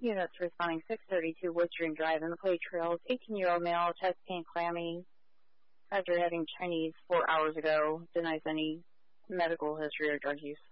Units responding 632 Woodstream Drive in the Clay Trails. 18-year-old male, chest pain, clammy. After having Chinese 4 hours ago, denies any medical history or drug use.